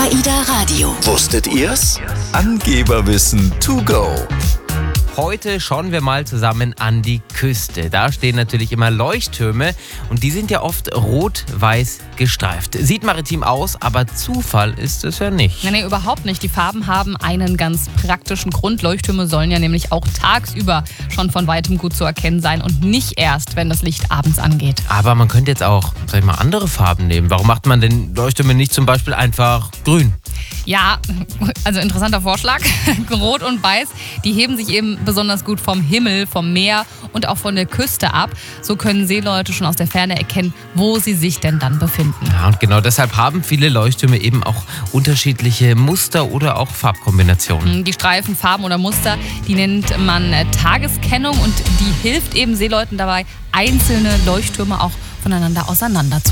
AIDA Radio. Wusstet ihr's? Angeberwissen to go. Heute schauen wir mal zusammen an die Küste. Da stehen natürlich immer Leuchttürme und die sind ja oft rot-weiß gestreift. Sieht maritim aus, aber Zufall ist es ja nicht. Nee, überhaupt nicht. Die Farben haben einen ganz praktischen Grund. Leuchttürme sollen ja nämlich auch tagsüber schon von weitem gut zu erkennen sein und nicht erst, wenn das Licht abends angeht. Aber man könnte jetzt auch, andere Farben nehmen. Warum macht man denn Leuchttürme nicht zum Beispiel einfach grün? Ja, also interessanter Vorschlag. Rot und Weiß, die heben sich eben besonders gut vom Himmel, vom Meer und auch von der Küste ab. So können Seeleute schon aus der Ferne erkennen, wo sie sich denn dann befinden. Ja, und genau deshalb haben viele Leuchttürme eben auch unterschiedliche Muster oder auch Farbkombinationen. Die Streifen, Farben oder Muster, die nennt man Tageskennung und die hilft eben Seeleuten dabei, einzelne Leuchttürme auch voneinander auseinanderzuhalten.